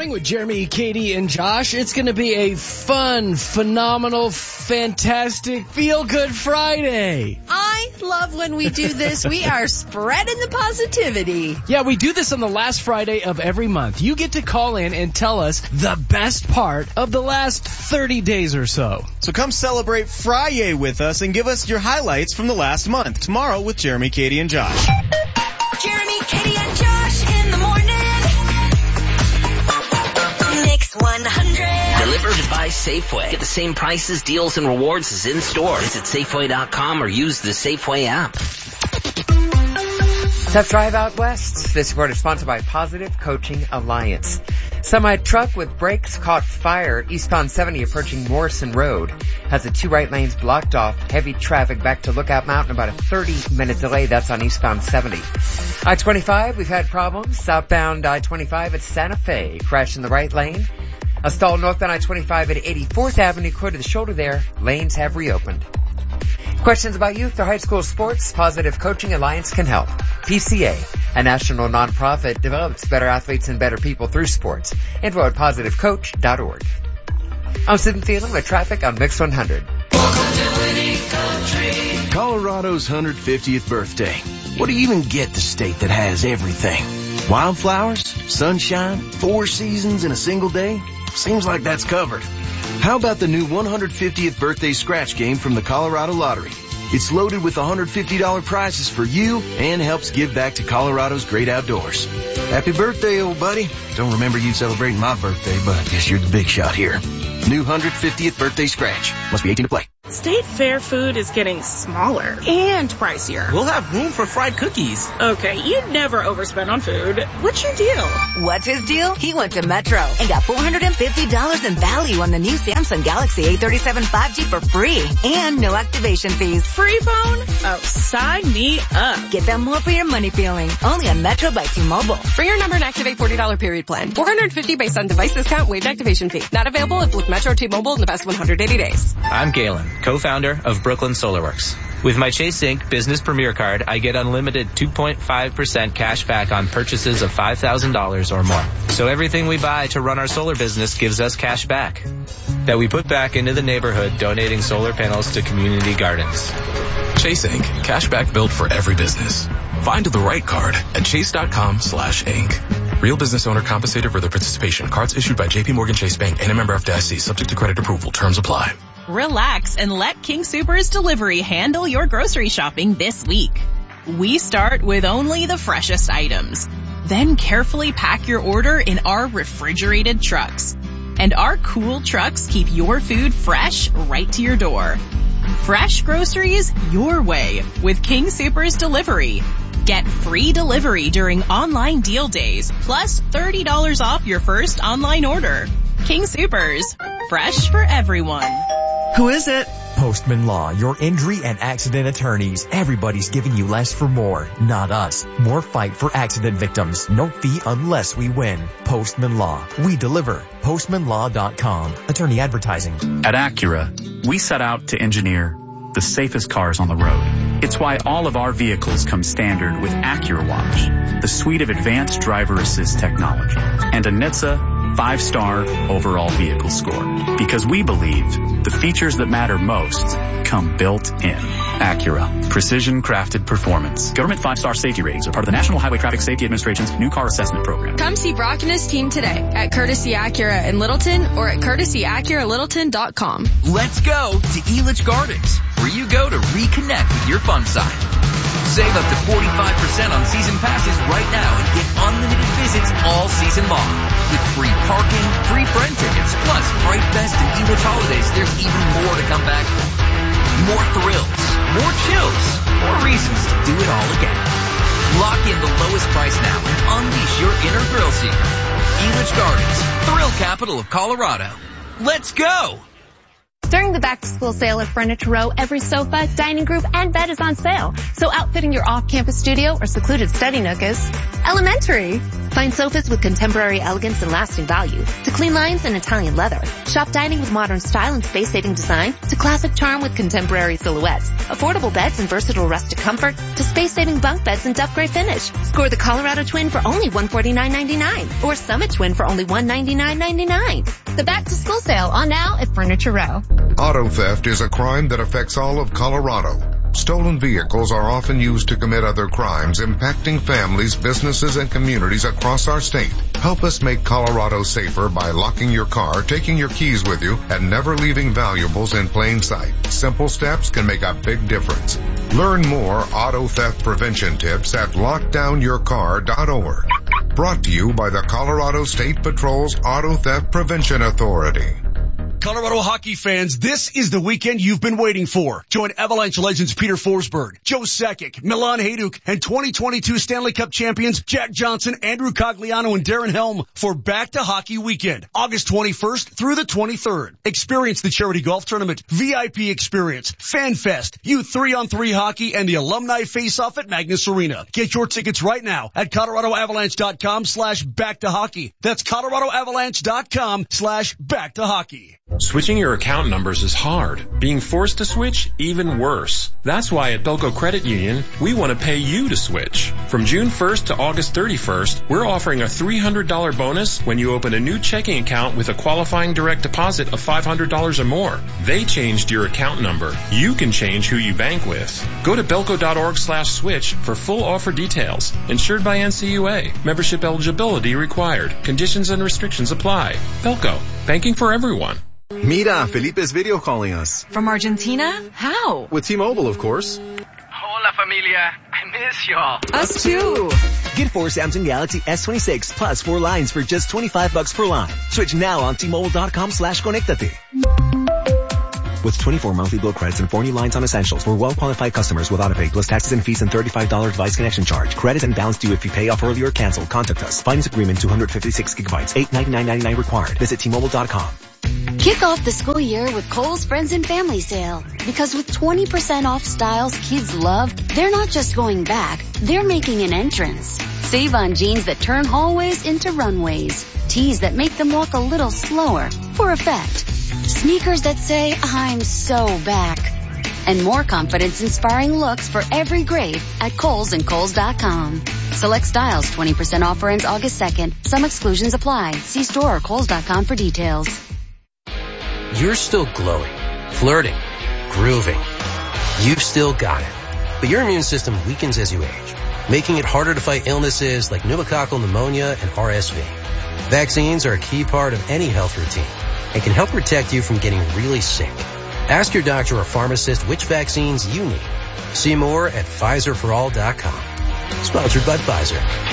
Morning with Jeremy, Katie, and Josh. It's going to be a fun, phenomenal, fantastic, feel-good Friday. I love when we do this. We are spreading the positivity. Yeah, we do this on the last Friday of every month. You get to call in and tell us the best part of the last 30 days or so. So come celebrate Friday with us and give us your highlights from the last month. Tomorrow with Jeremy, Katie, and Josh. Jeremy, Katie, and Josh in the morning. Mix 100. Delivered by Safeway. Get the same prices, deals, and rewards as in-store. Visit Safeway.com or use the Safeway app. Tough drive out west. This report is sponsored by Positive Coaching Alliance. Semi-truck with brakes caught fire eastbound 70 approaching Morrison Road. Has the 2 right lanes blocked off. Heavy traffic back to Lookout Mountain. About a 30-minute delay. That's on eastbound 70. I-25, we've had problems. Southbound I-25 at Santa Fe. Crash in the right lane. A stall northbound I-25 at 84th Avenue. Clear to the shoulder there. Lanes have reopened. Questions about youth or high school sports? Positive Coaching Alliance can help. PCA, a national nonprofit, develops better athletes and better people through sports. Info at positivecoach.org. I'm Sid Thielen with traffic on Mix 100. Colorado's 150th birthday. What do you even get the state that has everything? Wildflowers, sunshine, 4 seasons in a single day? Seems like that's covered. How about the new 150th birthday scratch game from the Colorado Lottery? It's loaded with $150 prizes for you and helps give back to Colorado's great outdoors. Happy birthday, old buddy. Don't remember you celebrating my birthday, but I guess you're the big shot here. New 150th birthday scratch. Must be 18 to play. State Fair food is getting smaller and pricier. We'll have room for fried cookies. Okay, you never overspend on food. What's your deal? What's his deal? He went to Metro and got $450 in value on the new Samsung Galaxy A37 5G for free and no activation fees. Free phone? Oh, sign me up. Get that more for your money feeling. Only on Metro by T-Mobile. For your number and activate $40 period plan. $450 based on device discount, waived activation fee. Not available with Metro T-Mobile in the past 180 days. I'm Galen, co-founder of Brooklyn Solarworks. With my Chase Inc. Business Premier Card, I get unlimited 2.5% cash back on purchases of $5,000 or more. So everything we buy to run our solar business gives us cash back that we put back into the neighborhood, donating solar panels to community gardens. Chase Inc. Cashback built for every business. Find the right card at chase.com/Inc. Real business owner compensated for their participation. Cards issued by J.P. Morgan Chase Bank and a member FDIC. Subject to credit approval. Terms apply. Relax and let King Soopers Delivery handle your grocery shopping this week. We start with only the freshest items. Then carefully pack your order in our refrigerated trucks. And our cool trucks keep your food fresh right to your door. Fresh groceries your way with King Soopers Delivery. Get free delivery during online deal days, plus $30 off your first online order. King Soopers, fresh for everyone. Who is it? Postman Law, your injury and accident attorneys. Everybody's giving you less for more, not us. More fight for accident victims. No fee unless we win. Postman Law. We deliver. PostmanLaw.com. Attorney advertising. At Acura, we set out to engineer the safest cars on the road. It's why all of our vehicles come standard with Acura Watch, the suite of advanced driver assist technology, and a NHTSA 5-star overall vehicle score. Because we believe the features that matter most come built in. Acura. Precision crafted performance. Government 5-star safety ratings are part of the National Highway Traffic Safety Administration's new car assessment program. Come see Brock and his team today at Courtesy Acura in Littleton or at CourtesyAcuraLittleton.com. Let's go to Elitch Gardens, where you go to reconnect with your fun side. Save up to 45% on season passes right now and get unlimited visits all season long. With free parking, free friend tickets, plus Fright Fest and Elitch holidays, there's even more to come back for. More thrills, more chills, more reasons to do it all again. Lock in the lowest price now and unleash your inner thrill seeker. Elitch Gardens, thrill capital of Colorado. Let's go! During the back-to-school sale at Furniture Row, every sofa, dining group, and bed is on sale. So outfitting your off-campus studio or secluded study nook is elementary. Find sofas with contemporary elegance and lasting value, to clean lines and Italian leather. Shop dining with modern style and space-saving design, to classic charm with contemporary silhouettes. Affordable beds and versatile rustic comfort, to space-saving bunk beds and duck gray finish. Score the Colorado Twin for only $149.99 or Summit Twin for only $199.99. The back-to-school sale on now at Furniture Row. Auto theft is a crime that affects all of Colorado. Stolen vehicles are often used to commit other crimes, impacting families, businesses, and communities across our state. Help us make Colorado safer by locking your car, taking your keys with you, and never leaving valuables in plain sight. Simple steps can make a big difference. Learn more auto theft prevention tips at lockdownyourcar.org. Brought to you by the Colorado State Patrol's Auto Theft Prevention Authority. Colorado hockey fans, this is the weekend you've been waiting for. Join Avalanche legends Peter Forsberg, Joe Sakic, Milan Hajduk, and 2022 Stanley Cup champions Jack Johnson, Andrew Cogliano, and Darren Helm for Back to Hockey Weekend, August 21st through the 23rd. Experience the charity golf tournament, VIP experience, Fan Fest, Youth 3-on-3 hockey, and the Alumni Face-Off at Magnus Arena. Get your tickets right now at ColoradoAvalanche.com/back-to-hockey. That's ColoradoAvalanche.com/back-to-hockey. Switching your account numbers is hard. Being forced to switch, even worse. That's why at Belco Credit Union, we want to pay you to switch. From June 1st to August 31st, we're offering a $300 bonus when you open a new checking account with a qualifying direct deposit of $500 or more. They changed your account number. You can change who you bank with. Go to belco.org/switch for full offer details. Insured by NCUA. Membership eligibility required. Conditions and restrictions apply. Belco. Banking for everyone. Mira, Felipe's video calling us. From Argentina? How? With T-Mobile, of course. Hola, familia. I miss y'all. Us too. Get 4 Samsung Galaxy S26 plus 4 lines for just $25 per line. Switch now on T-Mobile.com/conectate. With 24 monthly bill credits and 4 new lines on essentials for well-qualified customers with AutoPay plus taxes and fees and $35 device connection charge. Credit and balance due if you pay off early or cancel. Contact us. Finance agreement 256 gigabytes. $899.99 required. Visit T-Mobile.com. Kick off the school year with Kohl's Friends and Family Sale. Because with 20% off styles kids love, they're not just going back, they're making an entrance. Save on jeans that turn hallways into runways. Tees that make them walk a little slower for effect. Sneakers that say, I'm so back. And more confidence-inspiring looks for every grade at Kohl's and Kohl's.com. Select styles 20% offer ends August 2nd. Some exclusions apply. See store or Kohl's.com for details. You're still glowing, flirting, grooving. You've still got it. But your immune system weakens as you age, making it harder to fight illnesses like pneumococcal pneumonia and RSV. Vaccines are a key part of any health routine and can help protect you from getting really sick. Ask your doctor or pharmacist which vaccines you need. See more at PfizerForAll.com. Sponsored by Pfizer.